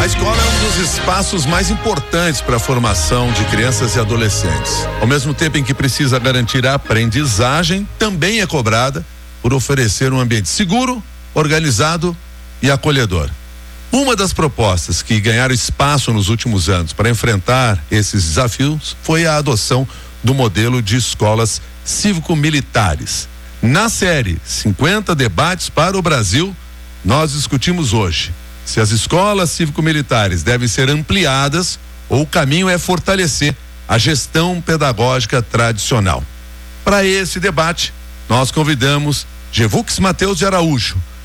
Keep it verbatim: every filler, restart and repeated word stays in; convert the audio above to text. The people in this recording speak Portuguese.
A escola é um dos espaços mais importantes para a formação de crianças e adolescentes. Ao mesmo tempo em que precisa garantir a aprendizagem, também é cobrada por oferecer um ambiente seguro, organizado e acolhedor. Uma das propostas que ganharam espaço nos últimos anos para enfrentar esses desafios foi a adoção do modelo de escolas cívico-militares. Na série cinquenta Debates para o Brasil, nós discutimos hoje se as escolas cívico-militares devem ser ampliadas ou o caminho é fortalecer a gestão pedagógica tradicional. Para esse debate, nós convidamos Gevux Mateus de Araújo,